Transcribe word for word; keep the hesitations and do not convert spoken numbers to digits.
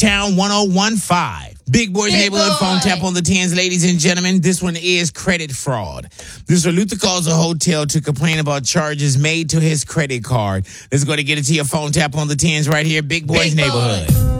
H-Town one oh one five. Big Boy's Big Neighborhood Boy. phone tap on the tens, ladies and gentlemen. This one is credit fraud. Mister Luther calls a hotel to complain about charges made to his credit card. Let's go to get it to your phone tap on the tens right here. Big Boy's Big Boy. Neighborhood.